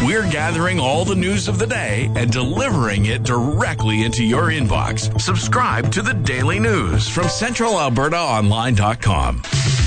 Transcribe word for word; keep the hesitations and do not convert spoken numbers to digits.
We're gathering all the news of the day and delivering it directly into your inbox. Subscribe to the Daily News from Central Alberta Online dot com.